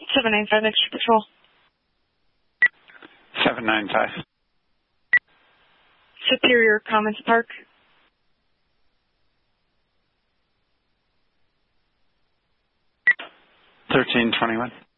795 Extra Patrol. 795. Superior Commons Park. 1321.